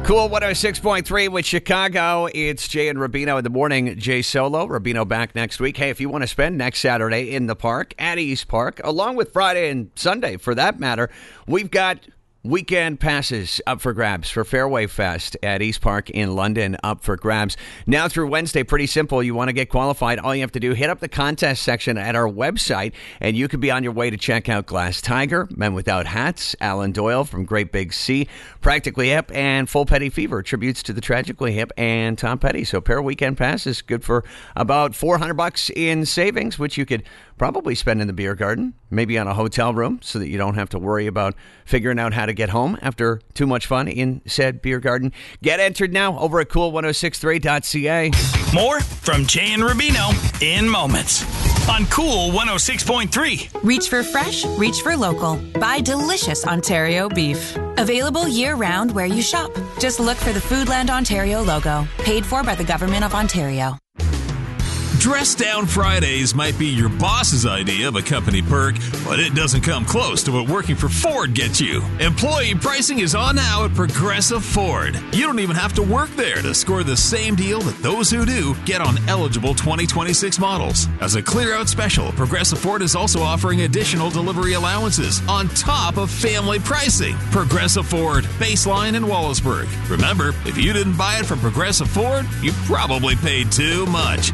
Cool 106.3 with Chicago. It's Jay and Rubino in the morning. Jay solo. Rubino back next week. Hey, if you want to spend next Saturday in the park, at East Park, along with Friday and Sunday for that matter, we've got weekend passes up for grabs for Fairway Fest at East Park in London, up for grabs. Now through Wednesday, pretty simple. You want to get qualified, all you have to do, hit up the contest section at our website, and you could be on your way to check out Glass Tiger, Men Without Hats, Alan Doyle from Great Big Sea, Practically Hip, and Full Petty Fever, tributes to the Tragically Hip and Tom Petty. So pair of weekend passes, good for about $400 in savings, which you could probably spend in the beer garden, maybe on a hotel room, so that you don't have to worry about figuring out how to get home after too much fun in said beer garden. Get entered now over at cool1063.ca. More from Jay and Rubino in moments on Cool 106.3. Reach for fresh, reach for local. Buy delicious Ontario beef. Available year-round where you shop. Just look for the Foodland Ontario logo. Paid for by the Government of Ontario. Dress Down Fridays might be your boss's idea of a company perk, but it doesn't come close to what working for Ford gets you. Employee pricing is on now at Progressive Ford. You don't even have to work there to score the same deal that those who do get on eligible 2026 models. As a clear-out special, Progressive Ford is also offering additional delivery allowances on top of family pricing. Progressive Ford, Baseline, and Wallaceburg. Remember, if you didn't buy it from Progressive Ford, you probably paid too much.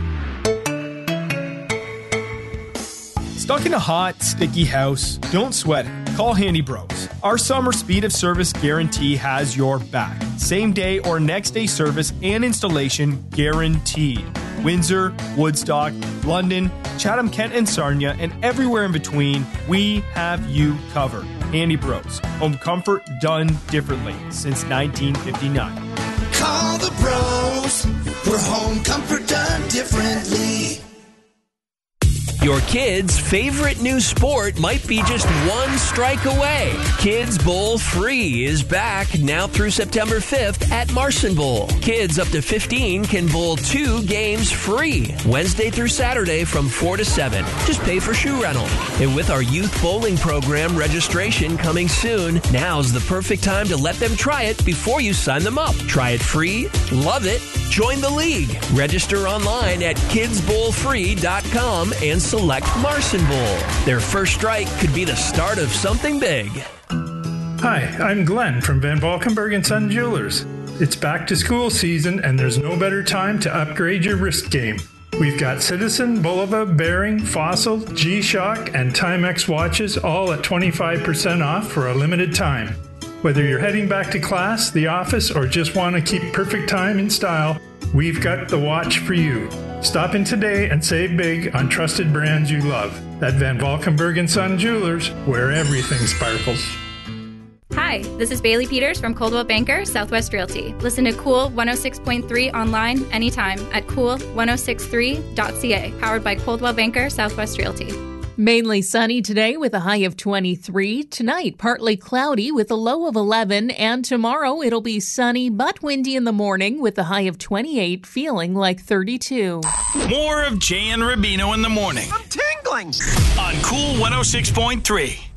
Stuck in a hot, sticky house? Don't sweat it. Call Handy Bros. Our summer speed of service guarantee has your back. Same day or next day service and installation guaranteed. Windsor, Woodstock, London, Chatham, Kent, and Sarnia, and everywhere in between, we have you covered. Handy Bros. Home comfort done differently since 1959. Call the bros for home comfort done differently. Your kid's favorite new sport might be just one strike away. Kids Bowl Free is back now through September 5th at Marson Bowl. Kids up to 15 can bowl 2 games free, Wednesday through Saturday from 4 to 7. Just pay for shoe rental. And with our youth bowling program registration coming soon, now's the perfect time to let them try it before you sign them up. Try it free, love it, join the league. Register online at kidsbowlfree.com and select Marson Bowl. Their first strike could be the start of something big. Hi, I'm Glenn from Van Valkenburg & Son Jewelers. It's back to school season and there's no better time to upgrade your wrist game. We've got Citizen, Bulova, Bearing, Fossil, G-Shock, and Timex watches all at 25% off for a limited time. Whether you're heading back to class, the office, or just want to keep perfect time in style, we've got the watch for you. Stop in today and save big on trusted brands you love. At Van Valkenburg & Son Jewelers, where everything sparkles. Hi, this is Bailey Peters from Coldwell Banker Southwest Realty. Listen to Cool 106.3 online anytime at cool1063.ca. Powered by Coldwell Banker Southwest Realty. Mainly sunny today with a high of 23. Tonight, partly cloudy with a low of 11. And tomorrow, it'll be sunny but windy in the morning with a high of 28, feeling like 32. More of Jay and Rubino in the morning. I'm tingling. On Cool 106.3.